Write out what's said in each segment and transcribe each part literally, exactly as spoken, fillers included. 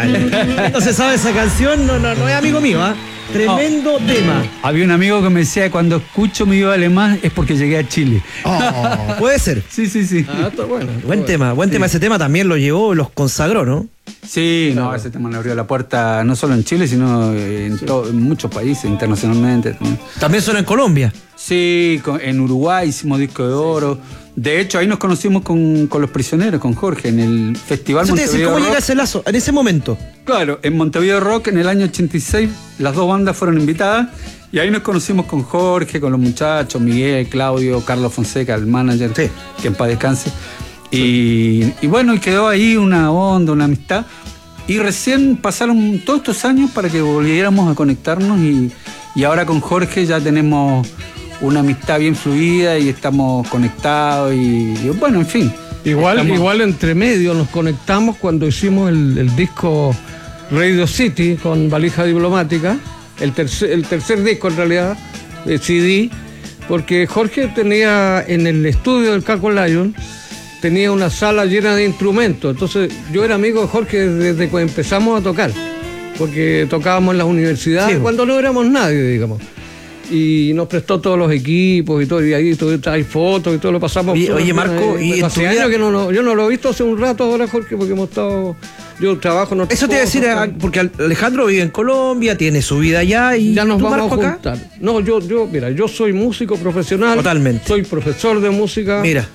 No se sabe esa canción, no, no, no es amigo mío, ¿ah? ¿eh? Tremendo no. tema. Había un amigo que me decía, cuando escucho Mi Viva Alemán es porque llegué a Chile. Oh, puede ser. Sí, sí, sí. Ah, está bueno. Buen bueno. tema, buen sí. tema. Ese tema también lo llevó, los consagró, ¿no? Sí, claro. no, ese tema le abrió la puerta no solo en Chile, sino en, sí. todo, en muchos países, internacionalmente. También, ¿También suena en Colombia? Sí, con, en Uruguay hicimos disco de oro. Sí, sí. De hecho, ahí nos conocimos con, con Los Prisioneros, con Jorge, en el Festival Eso Montevideo te decía, ¿cómo Rock. llega ese lazo en ese momento? Claro, en Montevideo Rock en el año ochenta y seis las dos bandas fueron invitadas y ahí nos conocimos con Jorge, con los muchachos, Miguel, Claudio, Carlos Fonseca, el manager, sí. que en paz descanse. Y, y bueno, y quedó ahí una onda, una amistad. Y recién pasaron todos estos años para que volviéramos a conectarnos y, y ahora con Jorge ya tenemos una amistad bien fluida y estamos conectados y, y bueno, en fin. Igual, estamos... igual entre medio nos conectamos cuando hicimos el, el disco Radio City con Valija Diplomática, el tercer, el tercer disco en realidad, de C D, porque Jorge tenía en el estudio del Caco Lion, tenía una sala llena de instrumentos, entonces yo era amigo de Jorge desde que empezamos a tocar, porque tocábamos en las universidades, sí, cuando no éramos nadie, digamos. Y nos prestó todos los equipos y todo, y ahí todo, hay fotos y todo lo pasamos. Oye, oye Marco, y hace años vida... que no, no, yo no lo he visto hace un rato ahora, Jorge, porque hemos estado, yo trabajo en Eso te iba a decir, a, porque Alejandro vive en Colombia, tiene su vida allá y ya nos ¿tú, vamos Marco, a juntar. Acá? No, yo, yo, mira, yo soy músico profesional. Totalmente. Soy profesor de música. Mira.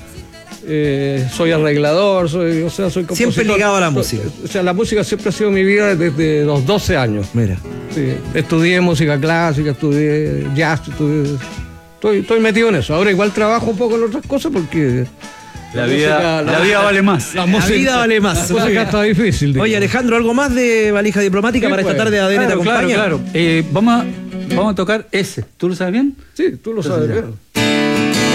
Eh, soy arreglador, soy, o sea, soy compositor. Siempre ligado a la música. O sea, la música siempre ha sido mi vida desde los doce años. Mira. Sí, estudié música clásica, estudié jazz, estudié, estoy, estoy metido en eso. Ahora igual trabajo un poco en otras cosas porque la, la vida, música, la, la vida vale más. La, música, la vida vale más. La música está difícil. Digamos. Oye, Alejandro, ¿algo más de Valija Diplomática sí, para pues, esta tarde de A D N claro, te acompaña? Claro, claro. Eh, vamos, a, vamos a tocar ese. ¿Tú lo sabes bien? Sí, tú lo sabes bien.